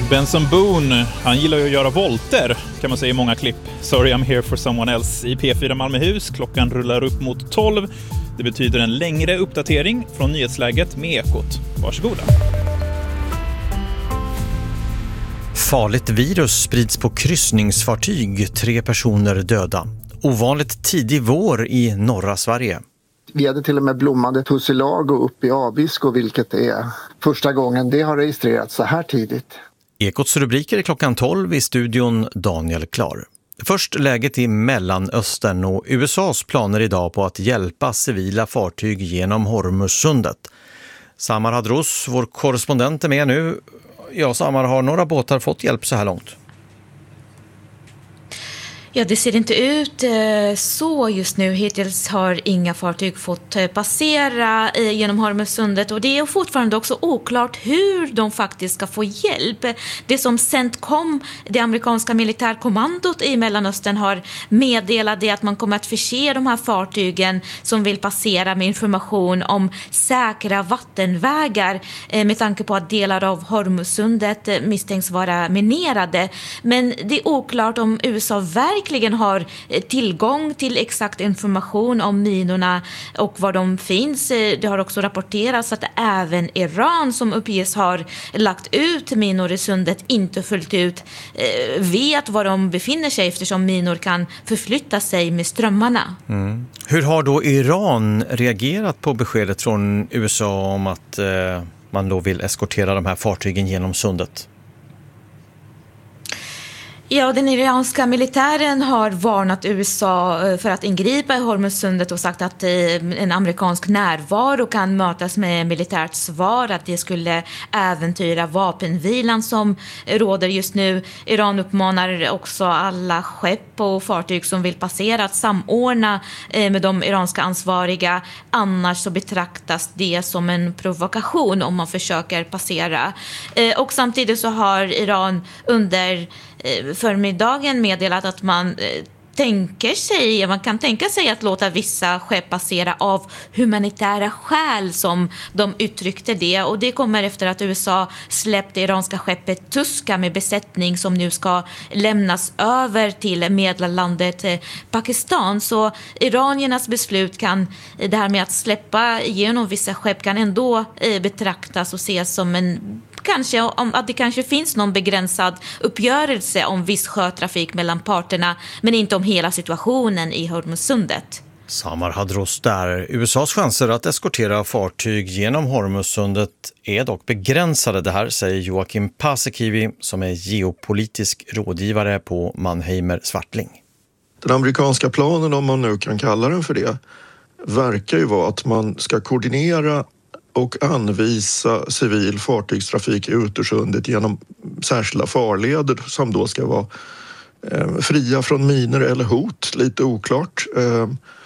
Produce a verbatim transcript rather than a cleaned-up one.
Benson Boone, han gillar ju att göra volter kan man säga i många klipp. Sorry I'm here for someone else i P fyra Malmöhus. Klockan rullar upp mot tolv. Det betyder en längre uppdatering från nyhetsläget med Ekot. Varsågoda. Farligt virus sprids på kryssningsfartyg. Tre personer döda. Ovanligt tidig vår i norra Sverige. Vi hade till och med blommande tussilago upp i Abisko, vilket är första gången det har registrerats så här tidigt. Ekots rubriker är klockan tolv i studion Daniel Klar. Först läget i Mellanöstern och U S A:s planer idag på att hjälpa civila fartyg genom Hormuzsundet. Samar Hadros, vår korrespondent, är med nu. Ja, Samar, har några båtar fått hjälp så här långt? Ja, det ser inte ut så just nu. Hittills har inga fartyg fått passera genom Hormuzsundet och det är fortfarande också oklart hur de faktiskt ska få hjälp. Det som CENTCOM, det amerikanska militärkommandot i Mellanöstern, har meddelat är att man kommer att förse de här fartygen som vill passera med information om säkra vattenvägar med tanke på att delar av Hormuzsundet misstänks vara minerade. Men det är oklart om U S A verkligen har tillgång till exakt information om minorna och var de finns. Det har också rapporterats att även Iran, som uppges har lagt ut minor i sundet, inte fullt ut vet var de befinner sig eftersom minor kan förflytta sig med strömmarna. Mm. Hur har då Iran reagerat på beskedet från U S A om att eh, man då vill eskortera de här fartygen genom sundet? Ja, den iranska militären har varnat U S A för att ingripa i Hormuzsundet och sagt att en amerikansk närvaro kan mötas med militärt svar, att det skulle äventyra vapenvilan som råder just nu. Iran uppmanar också alla skepp och fartyg som vill passera att samordna med de iranska ansvariga, annars så betraktas det som en provokation om man försöker passera. Och samtidigt så har Iran under förmiddagen meddelat att man tänker sig, man kan tänka sig att låta vissa skepp passera av humanitära skäl, som de uttryckte det, och det kommer efter att U S A släppte iranska skeppet Tuska med besättning som nu ska lämnas över till medlandet Pakistan. Så iraniernas beslut kan, det här med att släppa igenom vissa skepp, kan ändå betraktas och ses som en kanske om att det kanske finns någon begränsad uppgörelse om viss sjötrafik mellan parterna, men inte om hela situationen i Hormuzsundet. Samar Hadros där. U S A:s chanser att eskortera fartyg genom Hormuzsundet är dock begränsade. Det här säger Joakim Paasikivi som är geopolitisk rådgivare på Mannheimer Swartling. Den amerikanska planen, om man nu kan kalla den för det, verkar ju vara att man ska koordinera och anvisa civil fartygstrafik i Utersundet genom särskilda farleder som då ska vara eh, fria från miner eller hot, lite oklart. Eh,